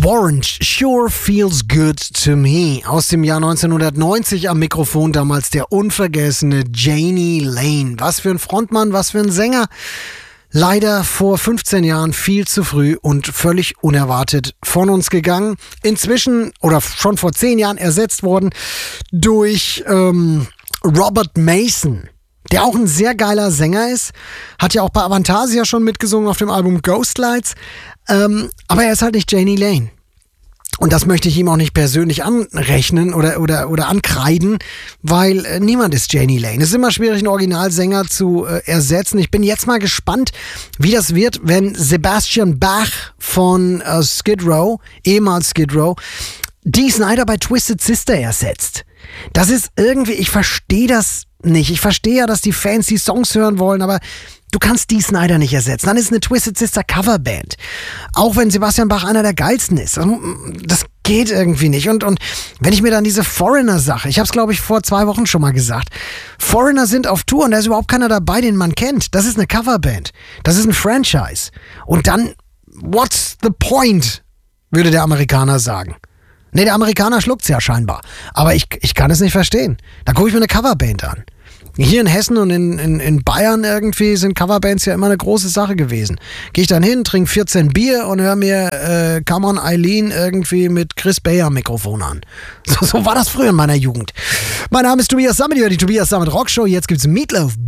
Warrant, Sure Feels Good to Me. Aus dem Jahr 1990 am Mikrofon, damals der unvergessene Jani Lane. Was für ein Frontmann, was für ein Sänger. Leider vor 15 Jahren viel zu früh und völlig unerwartet von uns gegangen. Inzwischen, oder schon vor 10 Jahren ersetzt worden durch Robert Mason, der auch ein sehr geiler Sänger ist. Hat ja auch bei Avantasia schon mitgesungen auf dem Album Ghostlights. Aber er ist halt nicht Jani Lane. Und das möchte ich ihm auch nicht persönlich anrechnen oder ankreiden, weil niemand ist Jani Lane. Es ist immer schwierig, einen Originalsänger zu ersetzen. Ich bin jetzt mal gespannt, wie das wird, wenn Sebastian Bach von Skid Row, ehemals Skid Row, Dee Snider bei Twisted Sister ersetzt. Das ist irgendwie, ich verstehe das nicht. Ich verstehe ja, dass die Fans die Songs hören wollen, aber du kannst Dee Snider nicht ersetzen. Dann ist es eine Twisted Sister Coverband. Auch wenn Sebastian Bach einer der geilsten ist. Das geht irgendwie nicht. Und wenn ich mir dann diese Foreigner-Sache, ich habe es glaube ich vor 2 Wochen schon mal gesagt, Foreigner sind auf Tour und da ist überhaupt keiner dabei, den man kennt. Das ist eine Coverband. Das ist ein Franchise. Und dann, what's the point, würde der Amerikaner sagen. Nee, der Amerikaner schluckt's ja scheinbar. Aber ich kann es nicht verstehen. Da gucke ich mir eine Coverband an. Hier in Hessen und in Bayern irgendwie sind Coverbands ja immer eine große Sache gewesen. Gehe ich dann hin, trinke 14 Bier und höre mir Come on Eileen irgendwie mit Chris Bayer am Mikrofon an. So war das früher in meiner Jugend. Mein Name ist Tobias Sammet, die Tobias Sammet Rockshow. Jetzt gibt's Meatloaf.